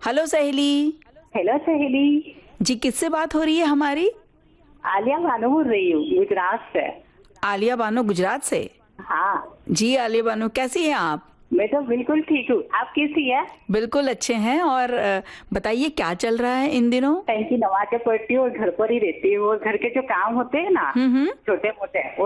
Hello सहेली। Hello सहेली। जी, किससे बात हो रही है हमारी? आलिया बानो बोल रही हूँ गुजरात से। आलिया बानो, गुजरात से। हाँ, जी आलिया बानो, कैसी हैं आप? मैं तो बिल्कुल ठीक हूँ। आप कैसी है? बिल्कुल अच्छे हैं। और बताइए क्या चल रहा है इन दिनों? टाइम की नमाज़ें पढ़ती हूँ और घर पर ही रहती हूँ और घर के जो काम होते हैं ना हम्म। छोटे मोटे